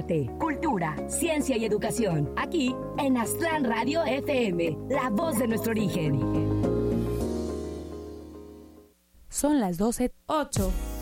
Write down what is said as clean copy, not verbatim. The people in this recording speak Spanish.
arte, cultura, ciencia y educación. Aquí en Aztlán Radio FM, la voz de nuestro origen. Son las 12:08.